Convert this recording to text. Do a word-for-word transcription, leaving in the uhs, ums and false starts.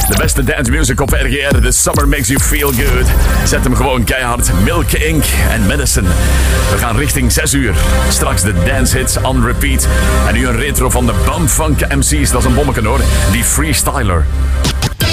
De beste dance music op R G R. The Summer Makes You Feel Good. Zet hem gewoon keihard. Milk Inc en Medicine. We gaan richting zes uur. Straks de dance hits on repeat. En nu een retro van de Bumfunk M C's. Dat is een bommeken hoor. Die Freestyler.